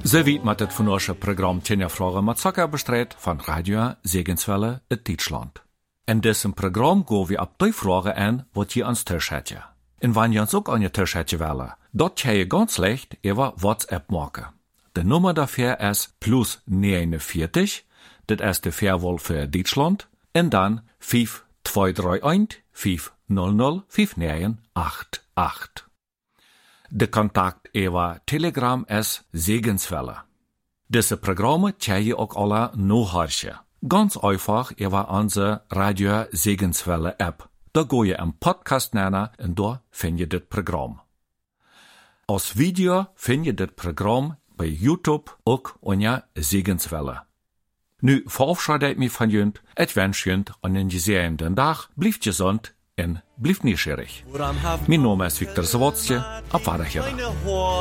Zo wie met het vandaagse programma Tjenja Vragen met Zakker bestreed van Radio Segenswelle in Deutschland. In diesem Programm gaan we op die vragen aan wat je ans Tisch hätte. En wanneer je ons ook aan je Tisch hätte willen, dat kan je ganz leicht über WhatsApp maken. De nummer dafür ist plus 49, dat is de Verwahl für Deutschland, en dan 5231 500 5988. De contact über Telegram ist Segenswelle. Diese Programme kann je auch alle nachhören. Ganz einfach über unsere Radio Segenswelle App. Da go je een Podcast nennen en daar vind je dit programma. Als video vind je dit programma bij YouTube ook onder Segenswelle. Nu verabschiede ik me van junt. Ik wens junt een gezegende dag. Blijf gezond en blijf nieuwsgierig. Mijn naam is Victor Zawadzki. Op Wiederhören.